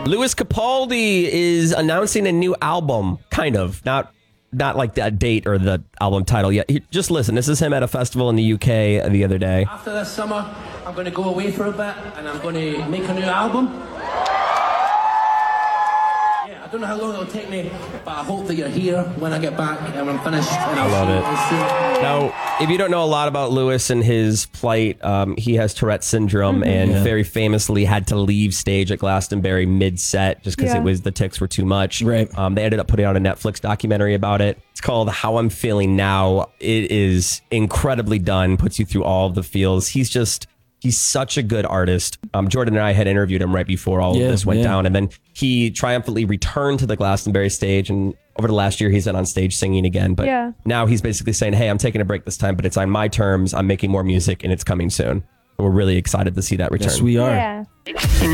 Lewis Capaldi is announcing a new album, kind of. Not like that date or the album title yet. Just listen. This is him at a festival in the UK the other day. After this summer, I'm going to go away for a bit and I'm going to make a new album. Yeah, I don't know how long it'll take me, but I hope that you're here when I get back and I'm finished. And I love it. Now, if you don't know a lot about Lewis and his plight, he has Tourette's syndrome and very famously had to leave stage at Glastonbury mid-set just because the tics were too much. Right. They ended up putting out a Netflix documentary about it. It's called How I'm Feeling Now. It is incredibly done, puts you through all of the feels. He's such a good artist. Jordan and I had interviewed him right before all of this went down. And then he triumphantly returned to the Glastonbury stage. And over the last year, he's been on stage singing again. But now he's basically saying, hey, I'm taking a break this time, but it's on my terms. I'm making more music and it's coming soon. We're really excited to see that return. Yes, we are. Yeah.